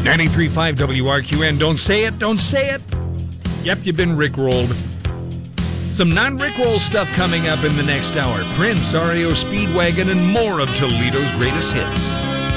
93.5 WRQN. Don't say it, don't say it. Yep, you've been rickrolled. Some non-rickroll stuff coming up in the next hour. Prince, REO Speedwagon, and more of Toledo's greatest hits.